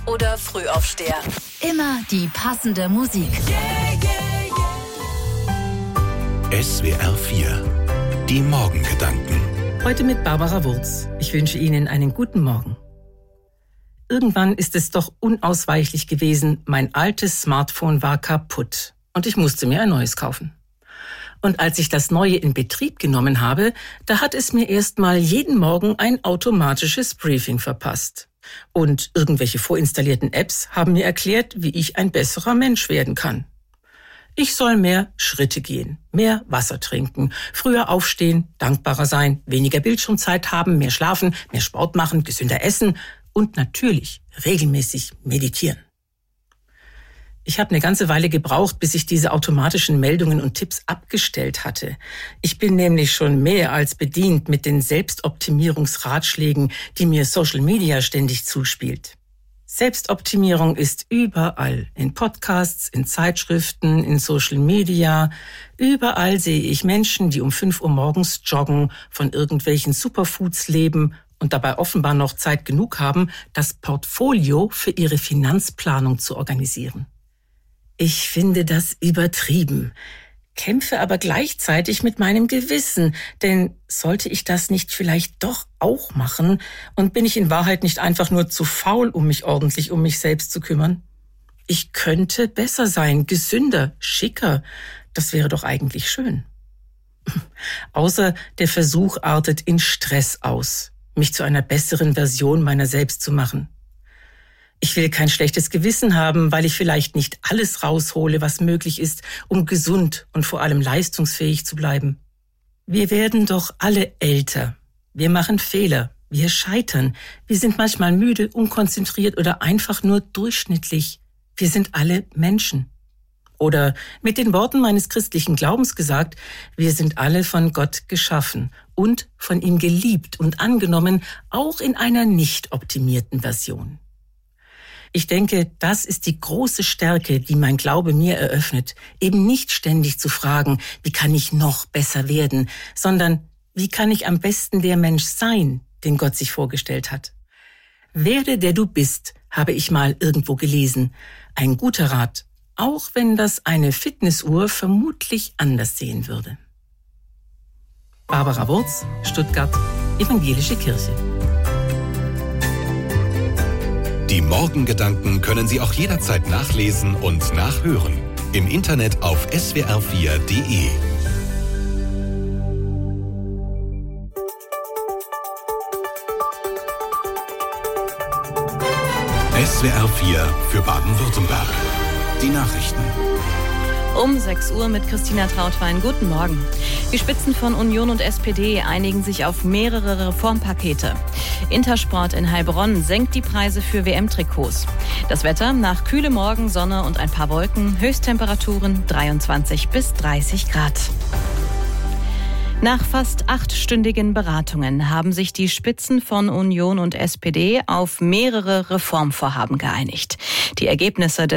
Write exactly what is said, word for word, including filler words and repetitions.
oder Frühaufsteher. Immer die passende Musik. S W R vier. Die Morgengedanken. Heute mit Barbara Wurz. Ich wünsche Ihnen einen guten Morgen. Irgendwann ist es doch unausweichlich gewesen, mein altes Smartphone war kaputt und ich musste mir ein neues kaufen. Und als ich das neue in Betrieb genommen habe, da hat es mir erst mal jeden Morgen ein automatisches Briefing verpasst. Und irgendwelche vorinstallierten Apps haben mir erklärt, wie ich ein besserer Mensch werden kann. Ich soll mehr Schritte gehen, mehr Wasser trinken, früher aufstehen, dankbarer sein, weniger Bildschirmzeit haben, mehr schlafen, mehr Sport machen, gesünder essen und natürlich regelmäßig meditieren. Ich habe eine ganze Weile gebraucht, bis ich diese automatischen Meldungen und Tipps abgestellt hatte. Ich bin nämlich schon mehr als bedient mit den Selbstoptimierungsratschlägen, die mir Social Media ständig zuspielt. Selbstoptimierung ist überall, in Podcasts, in Zeitschriften, in Social Media. Überall sehe ich Menschen, die um fünf Uhr morgens joggen, von irgendwelchen Superfoods leben und dabei offenbar noch Zeit genug haben, das Portfolio für ihre Finanzplanung zu organisieren. Ich finde das übertrieben, kämpfe aber gleichzeitig mit meinem Gewissen, denn sollte ich das nicht vielleicht doch auch machen und bin ich in Wahrheit nicht einfach nur zu faul, um mich ordentlich um mich selbst zu kümmern? Ich könnte besser sein, gesünder, schicker, das wäre doch eigentlich schön. Außer der Versuch artet in Stress aus, mich zu einer besseren Version meiner selbst zu machen. Ich will kein schlechtes Gewissen haben, weil ich vielleicht nicht alles raushole, was möglich ist, um gesund und vor allem leistungsfähig zu bleiben. Wir werden doch alle älter. Wir machen Fehler, wir scheitern, wir sind manchmal müde, unkonzentriert oder einfach nur durchschnittlich. Wir sind alle Menschen. Oder mit den Worten meines christlichen Glaubens gesagt, wir sind alle von Gott geschaffen und von ihm geliebt und angenommen, auch in einer nicht optimierten Version. Ich denke, das ist die große Stärke, die mein Glaube mir eröffnet, eben nicht ständig zu fragen, wie kann ich noch besser werden, sondern wie kann ich am besten der Mensch sein, den Gott sich vorgestellt hat. Werde der du bist, habe ich mal irgendwo gelesen. Ein guter Rat, auch wenn das eine Fitnessuhr vermutlich anders sehen würde. Barbara Wurz, Stuttgart, Evangelische Kirche. Die Morgengedanken können Sie auch jederzeit nachlesen und nachhören. Im Internet auf S W R vier Punkt de. S W R vier für Baden-Württemberg. Die Nachrichten. Um sechs Uhr mit Christina Trautwein. Guten Morgen. Die Spitzen von Union und S P D einigen sich auf mehrere Reformpakete. Intersport in Heilbronn senkt die Preise für W M-Trikots. Das Wetter: nach kühle Morgen, Sonne und ein paar Wolken. Höchsttemperaturen dreiundzwanzig bis dreißig Grad. Nach fast achtstündigen Beratungen haben sich die Spitzen von Union und S P D auf mehrere Reformvorhaben geeinigt. Die Ergebnisse des